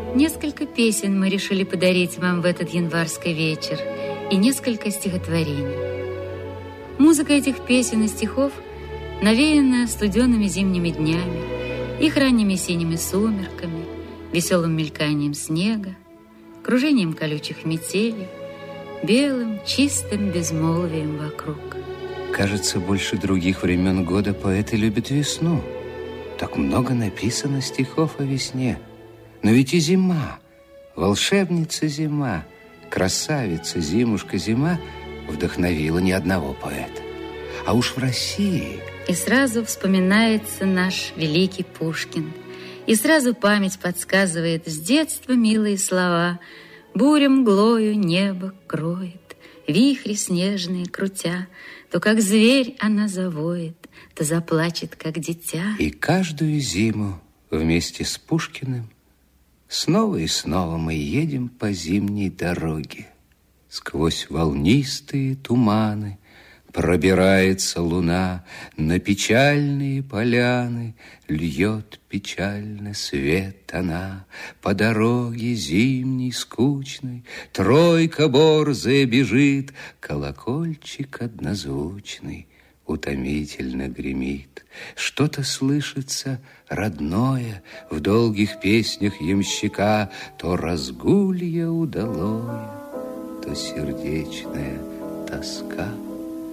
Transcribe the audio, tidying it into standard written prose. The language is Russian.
Несколько песен мы решили подарить вам в этот январский вечер и несколько стихотворений. Музыка этих песен и стихов навеяна студеными зимними днями, их ранними синими сумерками, веселым мельканием снега, кружением колючих метелей, белым, чистым безмолвием вокруг. Кажется, больше других времен года поэты любят весну. Так много написано стихов о весне. Но ведь и зима, волшебница зима, красавица зимушка зима вдохновила ни одного поэта. А уж в России... И сразу вспоминается наш великий Пушкин. И сразу память подсказывает с детства милые слова. Буря мглою небо кроет, вихри снежные крутя. То как зверь она завоет, то заплачет, как дитя. И каждую зиму вместе с Пушкиным снова и снова мы едем по зимней дороге. Сквозь волнистые туманы пробирается луна, на печальные поляны льет печально свет она. По дороге зимней скучной тройка борзая бежит, колокольчик однозвучный утомительно гремит. Что-то слышится родное в долгих песнях ямщика, то разгулье удалое, то сердечная тоска.